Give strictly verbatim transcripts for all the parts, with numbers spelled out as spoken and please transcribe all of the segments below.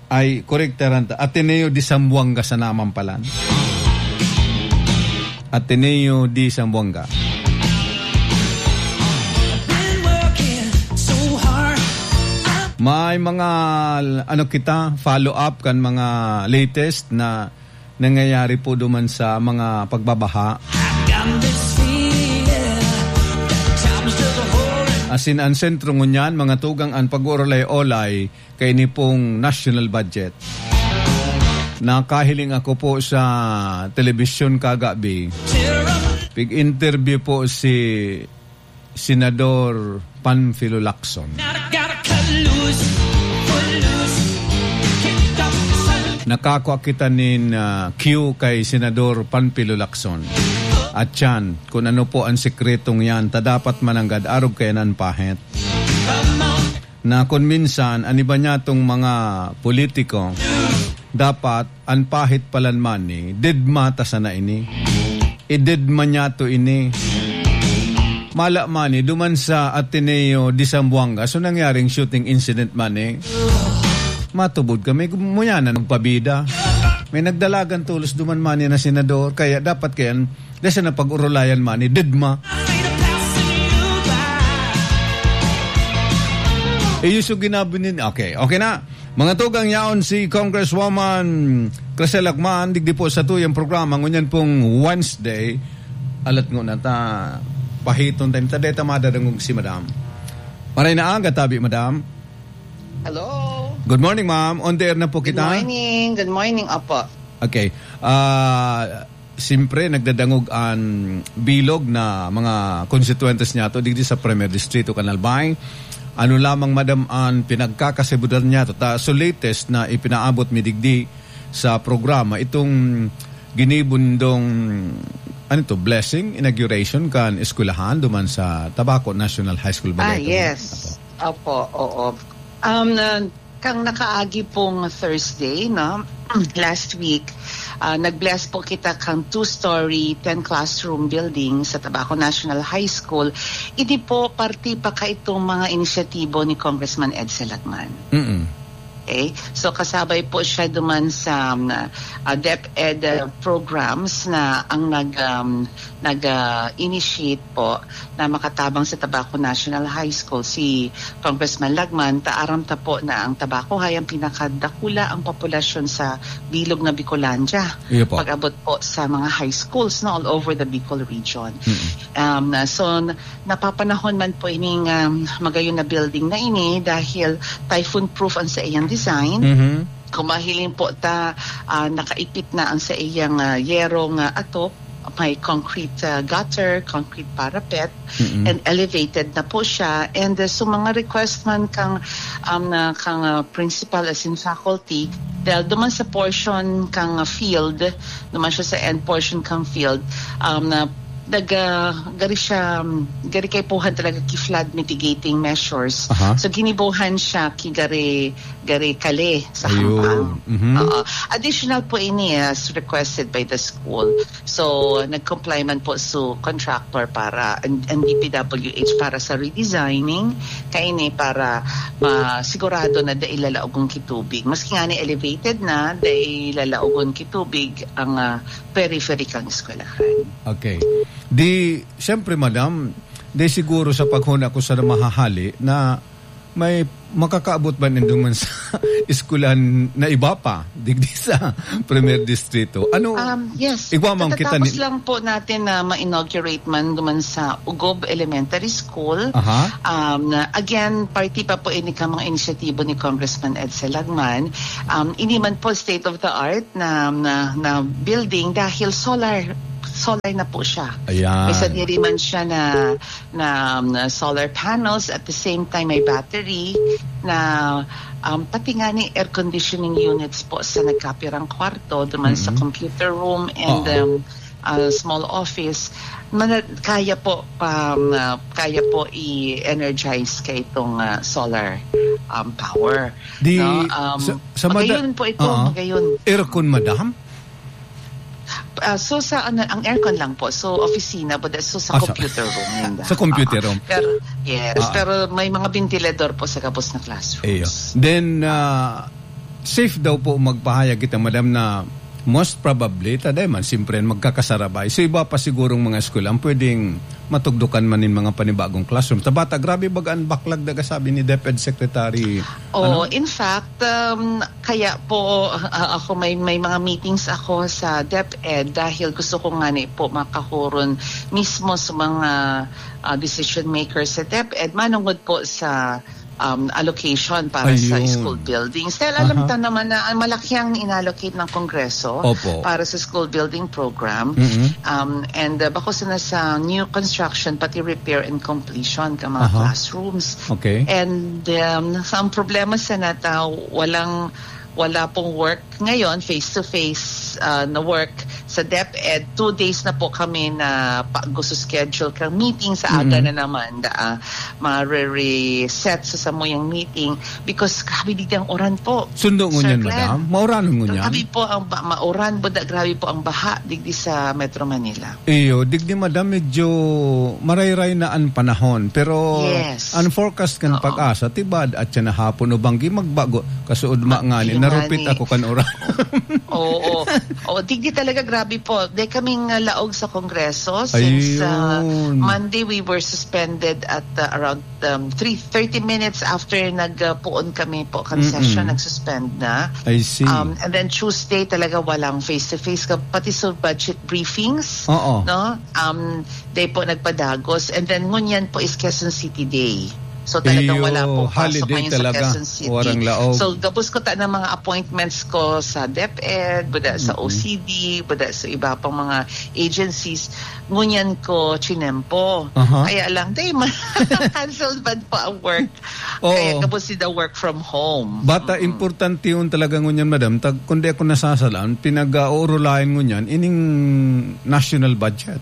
ay korektaran ta. Ateneo di Zamboanga sa Namampalan. Ateneo di Zamboanga. May mga ano kita follow up kan mga latest na nangyayari po duman sa mga pagbabaha. Asin ang sentro ngunyan mga tugang ang pag-urolay-olay kay ni pong national budget. Nakahiling ako po sa telebisyon kagabi. Pig-interview po si Senador Panfilo Lacson. Nakakuha kita nin uh, Q kay Senador Panfilo Lacson. At yan, kung ano po ang sekretong yan, ta dapat mananggad arog kaya nan pahit. Na kung minsan, aniba niya itong mga politiko, dapat ang pahit palan man ni, didma ta sana ini. Ididma niya to ini. Mala man ni, duman sa Ateneo di Zamboanga, so nangyaring shooting incident man eh. Matubod kami, muya na nagpabida. May nagdalagan tulos duman man na senador, kaya dapat kayan, desa na pag-urulayan man ni, didma. Iyuso ginabinin, okay, okay na. Mga tugang yaon si Congresswoman Crisel Lacman, digdi po sa tuyang programa, ngunyan pong Wednesday, alat ngo na ta, pahiton tayo, tadeta madarangog si Madam. Maray na ang gatabi, Madam. Hello. Good morning, ma'am. On the air na po kita. Good morning. Good morning, Apo. Okay. Uh, Siyempre, nagdadangog ang bilog na mga constituentes niya to digdi sa Premier Distrito Canalbay. Ano lamang, madam, ang pinagkakasibudan niya to. Ta, so latest na ipinaabot mi digdi sa programa, itong ginibundong ano to, blessing, inauguration kan eskwelahan duman sa Tabaco National High School. Ah, yes. Apo, oo. Um, uh, kang nakaagi pong Thursday, no? Last week, uh, nag-bless po kita kang two-story, ten-classroom building sa Tabaco National High School. Hindi po parti pa ka itong mga inisyatibo ni Congressman Edsel Lacman. Mm-mm. Okay? So kasabay po siya duman sa um, uh, DepEd uh, programs na ang nag um, nag-initiate uh, po na makatabang sa Tabaco National High School si Congressman Lacman. Taaram ta po na ang Tabaco ay ang pinakadakula ang populasyon sa bilog na Bicolandia. Yeah, po. Pag-abot po sa mga high schools na all over the Bicol region. Mm-hmm. Um, so napapanahon man po ining um, magayon na building na ini dahil typhoon-proof ang sa iyang design. Mm-hmm. Kung mahiling po ta uh, nakaipit na ang sa iyang uh, yerong uh, atop, may concrete uh, gutter, concrete parapet, mm-hmm. and elevated na po siya. And uh, so mga request man kang um, uh, kang uh, principal as in faculty, dahil duman sa portion kang uh, field, duman siya sa end portion kang field, um, na nag uh, gari siya um, gari kay puhan talaga ki flood mitigating measures. Uh-huh. So ginibuhan siya ki gari gari kale sa hangpang. Mm-hmm. Uh, additional po ini as requested by the school. So nag-comply man po su contractor para and, and D P W H para sa redesigning kaini para masigurado na da ilalaogon kitubig. Maski nga ni elevated na da ilalaogon kitubig ang uh, periphery kang eskwelahan. Okay. Di, siyempre madam, di siguro sa paghuna ko sa mahahali na may makakaabot ba ninduman sa eskulan na iba pa, digdi sa Premier Distrito. Ano? Um, yes. Igwamang kita Katatapos ni- lang po natin na ma-inaugurate man duman sa Ugob Elementary School. Aha. Um, again, party pa po ini ka mga inisyatibo ni Congressman Edsel Lacman. Um, ini man po state-of-the-art na, na, na building dahil solar solar na po siya. Ayan. May sadiri man siya na, na, na solar panels, at the same time may battery na um, pati nga ni air conditioning units po sa nagkapirang kwarto, duman mm-hmm. sa computer room and um, uh, small office. Man, kaya po um, uh, kaya po i-energize kay itong uh, solar um, power. Di, no? um, sa, sa magayon mada- po ito, uh-huh. magayon. Aircon, madam? Uh, so sa ano, ang aircon lang po, so opisina, but so sa ah, computer room yun. Sa computer room. Uh, pero yes, uh, pero may mga ventilador po sa kapos na classrooms. Eyo. Then uh, safe daw po magpahayag kita, madam, na most probably, taday man, simpre magkakasarabay. So iba pa sigurong mga school ang pwedeng matugdukan man in mga panibagong classroom. Tabata, grabe bagaan backlog daga sabi ni DepEd Secretary. Oh, ano? In fact, um, kaya po uh, ako may may mga meetings ako sa DepEd dahil gusto ko nga ni po makahuron mismo sa mga uh, decision makers sa DepEd manungod po sa Um, allocation para Ayun. sa school buildings. Dahil alam ta naman na malaki ang inallocate ng Kongreso Opo. para sa school building program. Mm-hmm. Um, and uh, bako na sa new construction, pati repair and completion ka mga Uh-huh. classrooms. Okay. And um, ang problema sa nata, walang wala pong work ngayon, face-to-face uh, na work sa DepEd. Two days na po kami na pa, gusto schedule kang meeting sa aga mm-hmm. na naman. Da, uh, ma-reset sa samoyang meeting because grabe di ang oran po. Sundo mo niyan, madam? Mauranon mo niyan? Grabe po ang ba- mauran po, da, grabe po ang baha digdi sa Metro Manila. Iyo, digdi madam, medyo marayray na ang panahon. Pero yes. ang forecast kan pag-asa, tibad at siya na hapon o banggi magbago. Kasuod ma nga ni, narupit ako kan oras. Oo. Oo, digdi talaga grabe po. Di kaming uh, laog sa Kongreso since uh, Monday we were suspended at uh, around um, three thirty minutes after nagpuon kami po kan session, nagsuspend na. I see. Um, and then Tuesday talaga walang face-to-face ka, pati sa budget briefings. Oo. No? Um, day po nagpadagos. And then ngunyan po is Quezon City Day. So talagang Iyo, wala pong pasok ngayon sa talaga. Quezon City. Warang laog. So gabos ko ta ng mga appointments ko sa DepEd, buda sa O C D, buda sa iba pang mga agencies. Ngunyan ko chinempo. Uh-huh. Kaya lang, day man, canceled bad pa ang work. Oo. Kaya gabos sila work from home. Bata, mm-hmm. importante yun talaga ngunyan, madam. Tag, kundi ako nasasalaan, pinag-aurulayan ngunyan, ining national budget.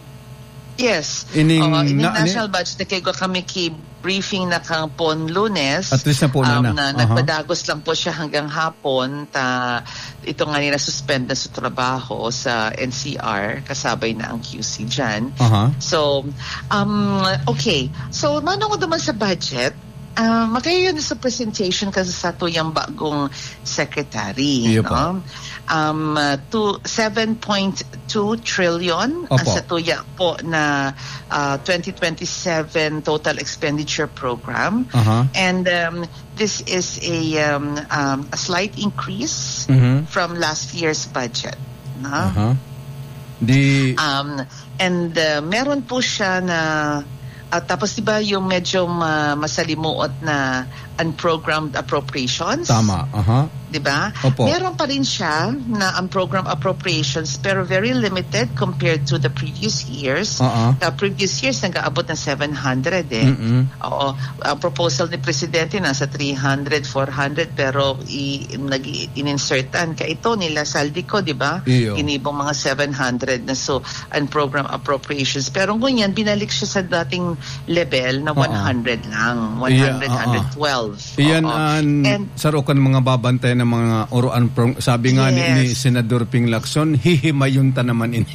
Yes. Ining, uh, ining na, national budget na kayo kami ki briefing na kang pon Lunes. At least na po na um, na. na Uh-huh. nagpadagos lang po siya hanggang hapon. Ta, ito nga nila suspend na sa trabaho sa N C R. Kasabay na ang Q C dyan. Uh-huh. So, um, okay. So, manong naman sa budget, uh, magayon sa presentation kasi sa tuyang bagong secretary. Iyo no? po. Um, uh, to seven point two trillion Opo. ang sa tuya po na uh, twenty twenty-seven total expenditure program. Uh-huh. And um, this is a, um, um, a slight increase Mm-hmm. from last year's budget. No? Uh-huh. Di... Um, and uh, meron po siya na at tapos diba yung medyo ma- masalimuot na unprogrammed appropriations? Tama. Aha. Diba? Opo. Meron pa rin siya na unprogrammed appropriations pero very limited compared to the previous years. Uh-uh. The previous years nag-aabot ng seven hundred eh. Mm-mm. Oo. Ang proposal ni Presidente nasa three hundred, four hundred pero i- nag- ininsertan ka ito nila Saldico, di ba? Iyo. Inibong mga seven hundred na so unprogrammed appropriations. Pero ngunyan, binalik siya sa dating level na one hundred lang. one hundred, Iya, uh-uh. one hundred twelve. Iyan Oo. ang And sarukan mga babantay ng mga oruan prong, sabi nga ni, Yes. ni Senador Ping Lacson, hihimayon ta naman ini.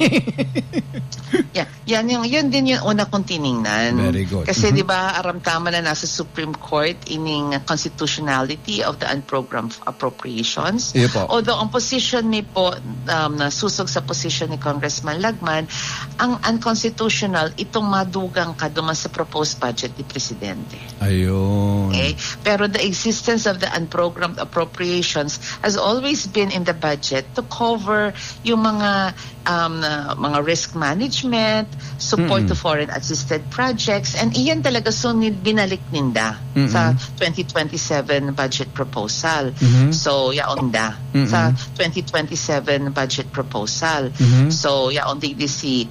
yeah, yan yung yun din yung una kong tiningnan. Very good. Kasi Mhm. 'di ba aramtama na nasa Supreme Court ining constitutionality of the unprogrammed appropriations. Iyo po. Although ang position ni po um, nasusog sa position ni Congressman Lagman, ang unconstitutional itong madugang ka duman sa proposed budget ni Presidente. Ayun. Okay? Pero the existence of the unprogrammed appropriations has always been in the budget to cover yung mga um, uh, mga risk management, support Mm-mm. to foreign assisted projects, and iyan talaga so binalik ninda Mm-mm. sa twenty twenty-seven budget proposal. Mhm. So yaon da Mm-mm. sa twenty twenty-seven budget proposal. Mhm. So yaon di si